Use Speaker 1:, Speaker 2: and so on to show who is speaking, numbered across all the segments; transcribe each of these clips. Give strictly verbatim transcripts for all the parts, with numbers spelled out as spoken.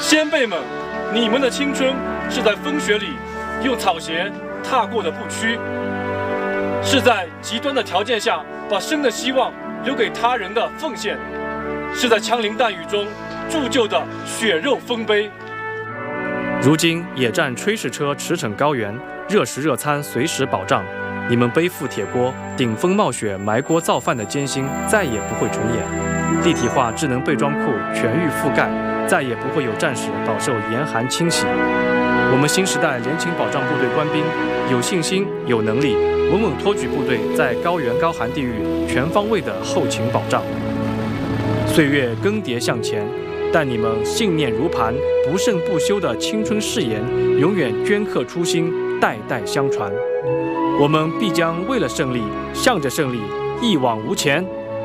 Speaker 1: 先辈们，你们的青春是在风雪里用草鞋踏过的不屈，是在极端的条件下把生的希望留给他人的奉献，是在枪林弹雨中铸就的血肉丰碑。
Speaker 2: 如今野战炊事车驰骋高原，热食热餐随时保障。你们背负铁锅，顶风冒雪埋锅造饭的艰辛再也不会重演。立体化智能备装库全域覆盖，再也不会有战士饱受严寒侵袭。我们新时代联勤保障部队官兵有信心、有能力，稳稳托举部队在高原高寒地域全方位的后勤保障。岁月更迭向前，但你们信念如磐、不胜不休的青春誓言，永远镌刻初心，代代相传。我们必将为了胜利，向着胜利，一往无前。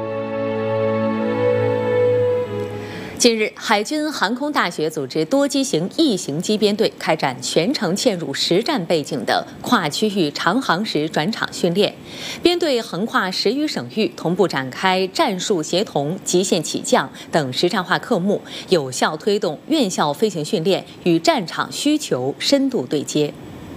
Speaker 3: 近日，海军航空大学组织多机型异形机编队开展全程嵌入实战背景的跨区域长航时转场训练。编队横跨十余省域，同步展开战术协同、极限起降等实战化科目，有效推动院校飞行训练与战场需求深度对接。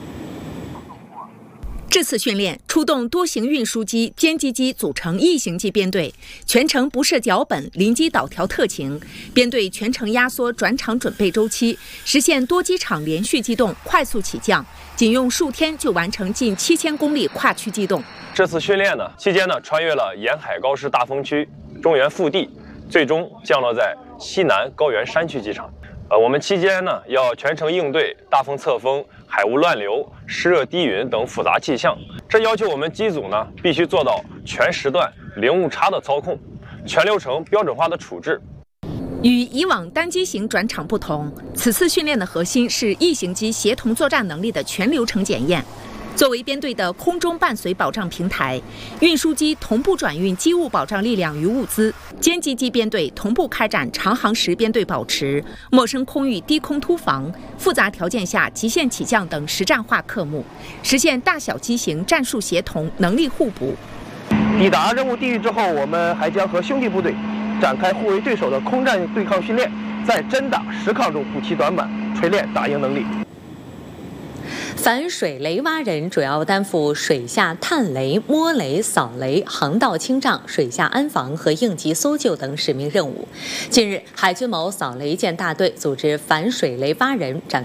Speaker 4: 这次训练出动多型运输机、歼击机组成异形机编队，全程不设脚本、临机导调特勤。编队全程压缩转场准备周期，实现多机场连续机动、快速起降，仅用数天就完成近七千公里跨区机动。
Speaker 5: 这次训练呢期间呢，穿越了沿海高湿大风区、中原腹地，最终降落在西南高原山区机场。呃，我们期间呢要全程应对大风侧风、海雾乱流、湿热低云等复杂气象，这要求我们机组呢必须做到全时段零误差的操控，全流程标准化的处置。
Speaker 4: 与以往单机型转场不同，此次训练的核心是异形机协同作战能力的全流程检验。作为编队的空中伴随保障平台，运输机同步转运机务保障力量与物资，歼击机编队同步开展长航时编队保持、陌生空域低空突防、复杂条件下极限起降等实战化科目，实现大小机型战术协同、能力互补。
Speaker 6: 抵达任务地域之后，我们还将和兄弟部队展开互为对手的空战对抗训练，在真打实抗中补齐短板，锤炼打赢能力。
Speaker 3: 反水雷蛙人主要担负水下探雷、摸雷、扫雷、航道清障、水下安防和应急搜救等使命任务。近日，海军某扫雷舰大队组织反水雷蛙人展